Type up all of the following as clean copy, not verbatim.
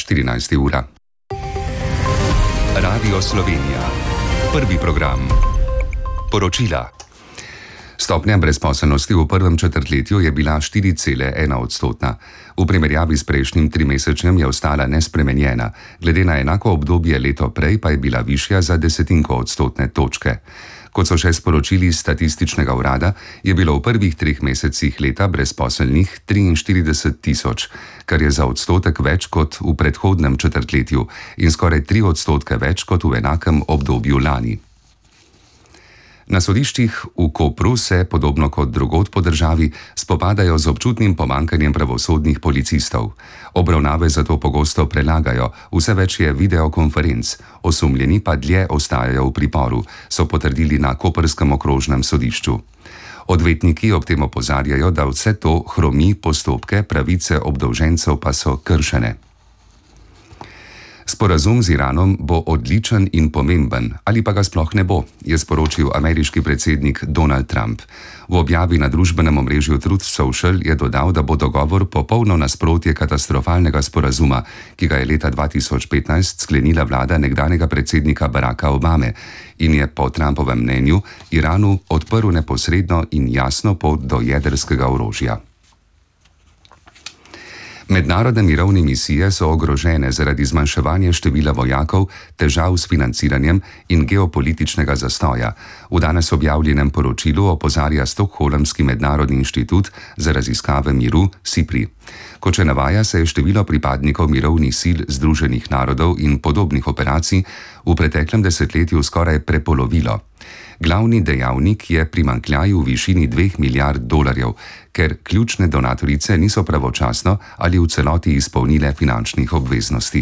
14. ura. Radio Slovenija. Prvi program. Poročila. Stopnja brezposelnosti v prvem četrtletju je bila 4,1%. V primerjavi s prejšnjim trimesečjem je ostala nespremenjena, glede na enako obdobje leto prej pa je bila višja za 0,1 točke. Kot so še sporočili iz statističnega urada, je bilo v prvih 3 mesecih leta brezposelnih 43 tisoč, kar je za odstotek več kot v predhodnem četrtletju in skoraj 3% več kot v enakem obdobju lani. Na sodiščih v Kopru se, podobno kot drugod po državi, spopadajo z občutnim pomanjkanjem pravosodnih policistov. Obravnave zato pogosto prelagajo, vse več je videokonferenc, osumljeni pa dlje ostajajo v priporu, so potrdili na koprskem okrožnem sodišču. Odvetniki ob tem opozarjajo, da vse to hromi postopke, pravice obdolžencev pa so kršene. Sporazum z Iranom bo odličen in pomemben, ali pa ga sploh ne bo, je sporočil ameriški predsednik Donald Trump. V objavi na družbenem omrežju Truth Social je dodal, da bo dogovor popolno nasprotje katastrofalnega sporazuma, ki ga je leta 2015 sklenila vlada nekdanjega predsednika Baracka Obame in je po Trumpovem mnenju Iranu odprl neposredno in jasno pot do jedrskega orožja. Mednarodne mirovne misije so ogrožene zaradi zmanjševanja števila vojakov, težav s financiranjem in geopolitičnega zastoja. V danes objavljenem poročilu opozarja Stockholmski mednarodni inštitut za raziskave miru SIPRI. Kot še navaja, se je število pripadnikov mirovnih sil Združenih narodov in podobnih operacij v preteklem desetletju skoraj prepolovilo. Glavni dejavnik je primanjkljaj v višini $2 milijard, ker ključne donatorice niso pravočasno ali v celoti izpolnile finančnih obveznosti.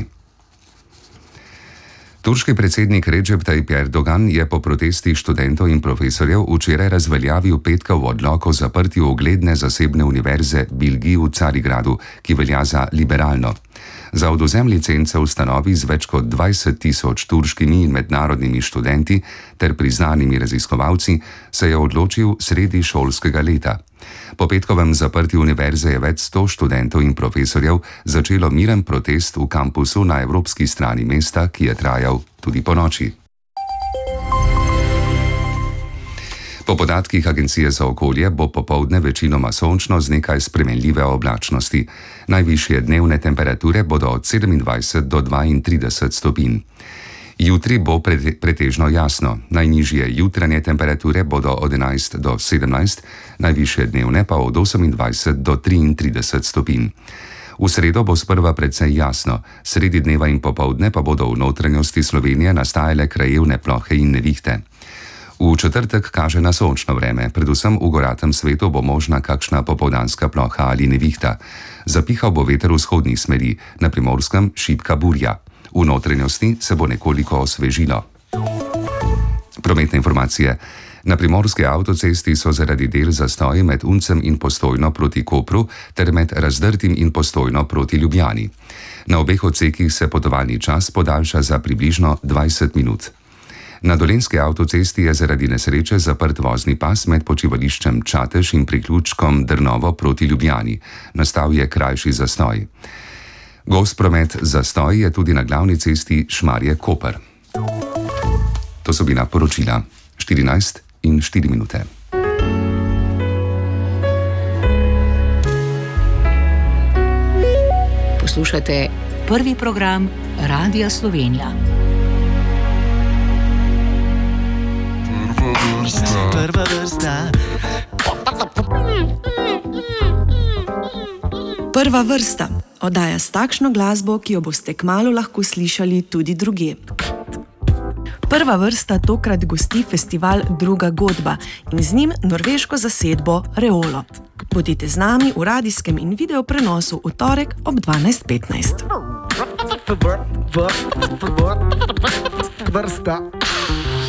Turški predsednik Recep Tayyip Erdogan je po protestih študentov in profesorjev včeraj razveljavil petkov odlok o zaprtju ugledne zasebne univerze Bilgi v Carigradu, ki velja za liberalno. Za odvzem licence ustanovi z več kot 20 tisoč turškimi in mednarodnimi študenti ter priznanimi raziskovalci se je odločil sredi šolskega leta. Po petkovem zaprtju univerze je več 100 študentov in profesorjev začelo miren protest v kampusu na evropski strani mesta, ki je trajal tudi ponoči. Po podatkih Agencije za okolje bo popoldne večinoma sončno z nekaj spremenljive oblačnosti. Najvišje dnevne temperature bodo od 27 do 32 stopinj. Jutri bo pretežno jasno, najnižje jutranje temperature bodo od 11 do 17, najvišje dnevne pa od 28 do 33 stopinj. V sredo bo sprva precej jasno, sredi dneva in popoldne pa bodo v notranjosti Slovenije nastajale krajevne plohe in nevihte. V četrtek kaže na sončno vreme, predvsem v goratem svetu bo možna kakšna popoldanska ploha ali nevihta. Zapihal bo veter vzhodnih smeri, na Primorskem šibka burja. V notranjosti se bo nekoliko osvežilo. Prometne informacije. Na primorski avtocesti so zaradi del zastoji med Uncem in Postojno proti Kopru ter med Razdrtim in Postojno proti Ljubljani. Na obeh odsekih se potovalni čas podaljša za približno 20 minut. Na dolenjski avtocesti je zaradi nesreče zaprt vozni pas med počivališčem Čatež in priključkom Drnovo proti Ljubljani. Nastal je krajši zastoj. Gost promet zastoj je tudi na glavni cesti Šmarje-Koper. To so bila poročila. 14:04. Poslušate prvi program Radia Slovenija. Prva vrsta. Prva vrsta. Oddaja s takšno glasbo, ki jo boste kmalu lahko slišali tudi drugje. Prva vrsta tokrat gosti festival Druga godba in z njim norveško zasedbo Reolo. Bodite z nami v radijskem in video prenosu v torek ob 12:15. Vrsta.